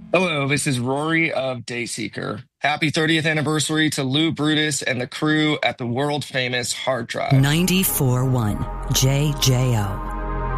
Hello, this is Rory of Dayseeker. Happy 30th anniversary to Lou Brutus and the crew at the world famous Hard Drive. 94.1 JJO.